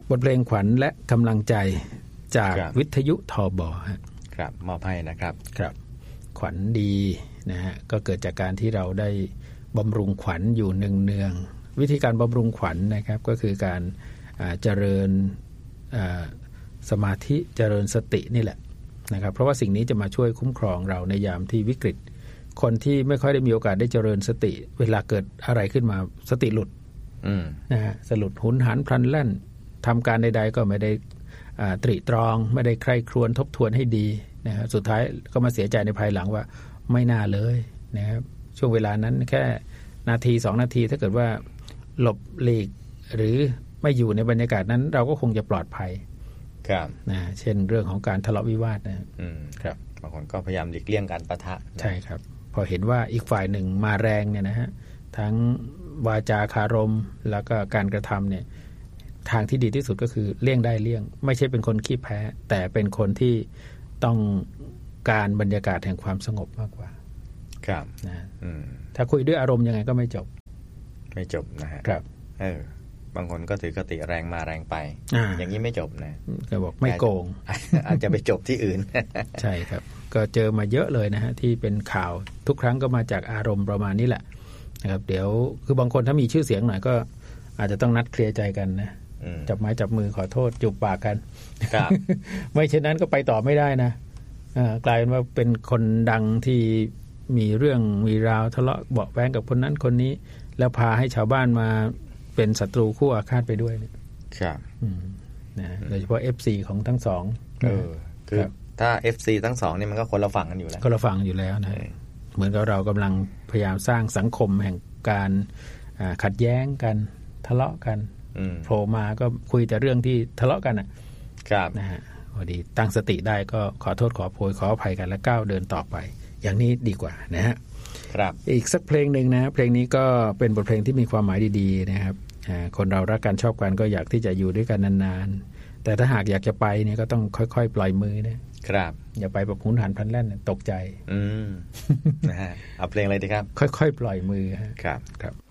บทเพลงขวัญและกำลังใจจากวิทยุทบครับมอบให้นะครับครับขวัญดีนะฮะก็เกิดจากการที่เราได้บำรุงขวัญอยู่เนืองๆวิธีการบำรุงขวัญนะครับก็คือการเจริญสมาธิเจริญสตินี่แหละนะครับเพราะว่าสิ่งนี้จะมาช่วยคุ้มครองเราในยามที่วิกฤตคนที่ไม่ค่อยได้มีโอกาสได้เจริญสติเวลาเกิดอะไรขึ้นมาสติหลุดนะฮะสลุดหุนหันพลันแล่นทำการใดๆก็ไม่ได้ตรีตรองไม่ได้ใคร่ครวญทบทวนให้ดีนะฮะสุดท้ายก็มาเสียใจในภายหลังว่าไม่น่าเลยนะครับช่วงเวลานั้นแค่นาที2นาทีถ้าเกิดว่าหลบหลีกหรือไม่อยู่ในบรรยากาศนั้นเราก็คงจะปลอดภัยครับนะเช่นเรื่องของการทะเลาะวิวาทนะครับบางคนก็พยายามหลีกเลี่ยงการปะทะใช่ครับพอเห็นว่าอีกฝ่ายหนึ่งมาแรงเนี่ยนะฮะทั้งวาจาคารมแล้วก็การกระทำเนี่ยทางที่ดีที่สุดก็คือเลี่ยงได้เลี่ยงไม่ใช่เป็นคนขี้แพ้แต่เป็นคนที่ต้องการบรรยากาศแห่งความสงบมากกว่าครับนะถ้าคุยด้วยอารมณ์ยังไงก็ไม่จบนะฮะครับบางคนก็ถือคติแรงมาแรงไปอย่างนี้ไม่จบนะก็บอกไม่โกงอาจจะไปจบที่อื่นใช่ครับก็เจอมาเยอะเลยนะฮะที่เป็นข่าวทุกครั้งก็มาจากอารมณ์ประมาณนี้แหละนะครับเดี๋ยวคือบางคนถ้ามีชื่อเสียงหน่อยก็อาจจะต้องนัดเคลียร์ใจกันนะจับไม้จับมือขอโทษจูบปากกัน ไม่เช่นนั้นก็ไปต่อไม่ได้นะกลายเป็นว่าเป็นคนดังที่มีเรื่องมีราวทะเลาะเบาะแว้งกับคนนั้นคนนี้แล้วพาให้ชาวบ้านมาเป็นศัตรูคู่อาฆาตไปด้วยเนี่ยครับนะโดยเฉพาะ FC ของทั้งสองคือถ้า FC ทั้งสองนี่มันก็คนละฝั่งกันอยู่แล้วคนละฝั่งอยู่แล้วนะเหมือนกับเรากำลังพยายามสร้างสังคมแห่งการขัดแย้งกันทะเลาะกันโผล่มาก็คุยแต่เรื่องที่ทะเลาะกันครับนะฮะพอดีตั้งสติได้ก็ขอโทษขอโพยขออภัยกันและก้าวเดินต่อไปอย่างนี้ดีกว่านะฮะครับอีกสักเพลงหนึ่งนะเพลงนี้ก็เป็นบทเพลงที่มีความหมายดีๆนะครับคนเรารักกันชอบกันก็อยากที่จะอยู่ด้วยกันนานๆแต่ถ้าหากอยากจะไปเนี่ยก็ต้องค่อยๆปล่อยมือนะครับอย่าไปแบบหุนหันพลันแล่นตกใจนะฮะเอาเพลงอะไรดีครับค่อยๆปล่อยมือครับ